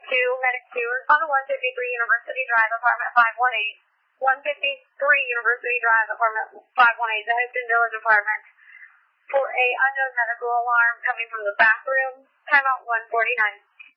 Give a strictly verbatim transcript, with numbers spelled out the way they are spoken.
two, Medic two, on one fifty-three University Drive, apartment five one eight. one fifty-three University Drive, apartment five one eight, the Houston Village apartment. For a unknown medical alarm coming from the bathroom, timeout one forty-nine.